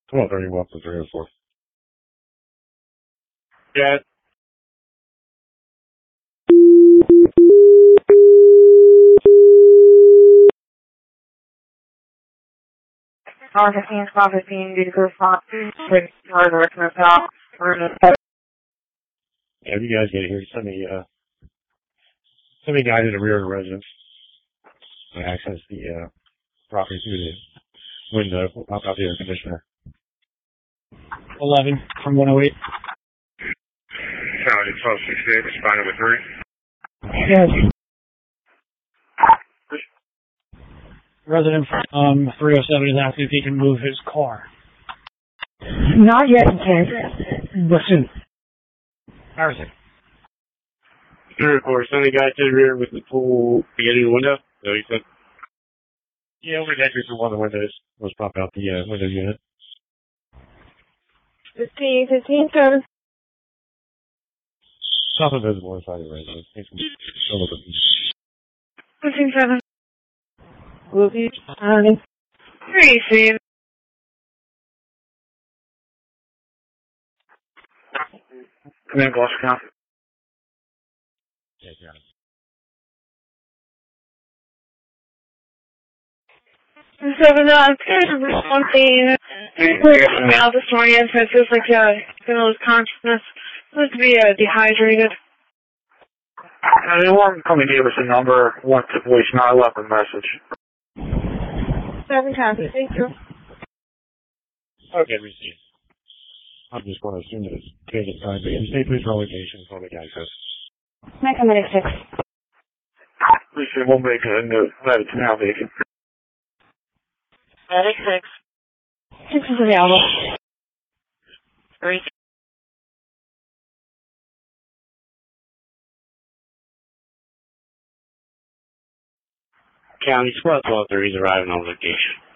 12:30 walk to 304. Yeah. Car 15, spot 15, due to go spot 2, quick, car direction of south, we're in a Yeah, if you guys get here, send me guys in the rear of the residence to access the property through the window out the air conditioner. 11 from 108. Charlie 1268, respond number 3. Yes. Resident from 307 is asking if he can move his car. Not yet, okay. But soon. Harrison. 304, send the guy to the rear with the pool beginning of the window. So he said, Yeah, over the entry through one of the windows. Let's pop out the window unit. 15, 15, 7. Something visible inside the residence. It's still looking. 15, 7. Lucy, 3, Steve. come in, boss count. Yeah, got it. 7, 1 thing. Out this morning, so it feels like, gonna lose consciousness. Supposed to be, dehydrated. Anyone come and give us a number, want to voicemail, I left a message. 7 times, thank you. Okay, received. I'm just going to assume that it's vacant time, but stay please for all locations, public access. Make a minute 6. We said we'll make a note that it's now vacant. Medic 6. 6 is available. 3. County Squad 1230 is arriving on location.